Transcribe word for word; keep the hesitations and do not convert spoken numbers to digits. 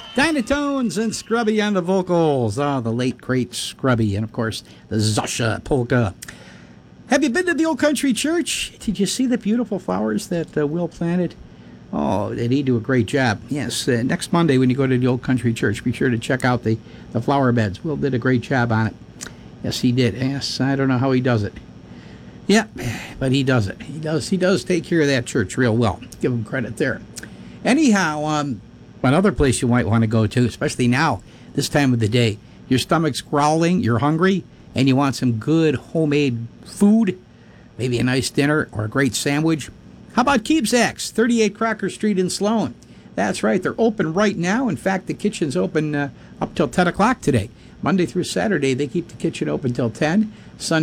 Dynatones and Scrubby on the vocals. Ah, the late, great Scrubby. And, of course, the Zasha polka. Have you been to the Old Country Church? Did you see the beautiful flowers that uh, Will planted? Oh, did he do a great job? Yes, uh, next Monday when you go to the Old Country Church, be sure to check out the, the flower beds. Will did a great job on it. Yes, he did. Yes, I don't know how he does it. Yeah, but he does it. He does He does take care of that church real well. Give him credit there. Anyhow, um, another place you might want to go to, especially now, this time of the day, your stomach's growling, you're hungry, and you want some good homemade food, maybe a nice dinner or a great sandwich. How about Keepsacks, thirty-eight Crocker Street in Sloan? That's right, they're open right now. In fact, the kitchen's open uh, up till ten o'clock today. Monday through Saturday, they keep the kitchen open till ten. Sunday